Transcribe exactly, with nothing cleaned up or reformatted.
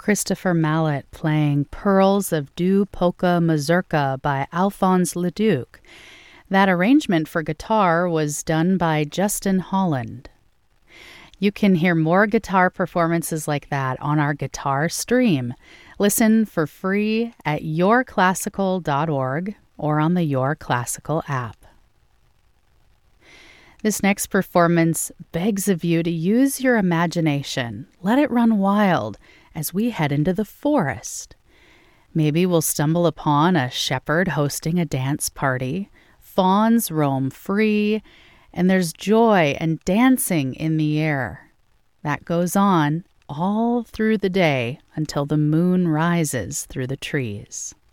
Christopher Mallet playing Pearls of Du Polka Mazurka by Alphonse Leduc. That arrangement for guitar was done by Justin Holland. You can hear more guitar performances like that on our guitar stream. Listen for free at your classical dot org or on the Your Classical app. This next performance begs of you to use your imagination. Let it run wild as we head into the forest. Maybe we'll stumble upon a shepherd hosting a dance party. Fawns roam free, and there's joy and dancing in the air. That goes on all through the day until the moon rises through the trees.